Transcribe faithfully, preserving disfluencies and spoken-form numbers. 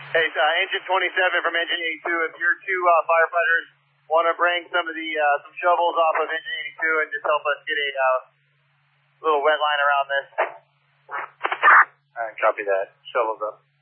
Hey, uh, Engine twenty-seven from Engine eighty-two. If your two uh, firefighters want to bring some of the uh, some shovels off of Engine eighty-two and just help us get a uh, little wet line around this. All right, copy that. Shovels up.